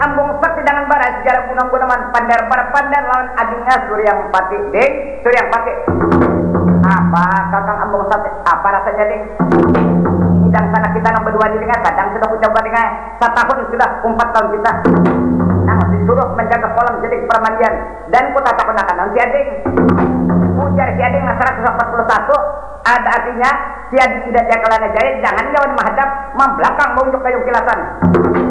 Ambung sakti dengan bara segala gunung-gunungan pandar para pandar lawan adingnya Suryang Pati. Ding, Suryang Pati. Apa kakang ambung sakti? Apa rasanya ding? Sedang sana kita nang berdua di dengan kadang sudah ucap dengan 1 tahun sudah 4 tahun kita. Nah disuruh menjaga kolam jadi permandian dan kota takut akan nanti ading. Ujar si ading masyarakat 41 ada artinya si ading tidak jaga lana jaya jangan jauh menghadap membelakang menunjuk kayu kilasan.